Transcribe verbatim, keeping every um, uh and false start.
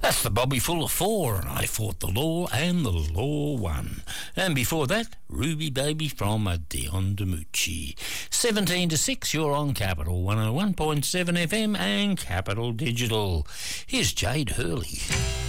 That's the Bobby Fuller Four, and I fought the law and the law won. And before that, Ruby Baby from a Dion DiMucci. seventeen to six, you're on Capital one oh one point seven F M and Capital Digital. Here's Jade Hurley.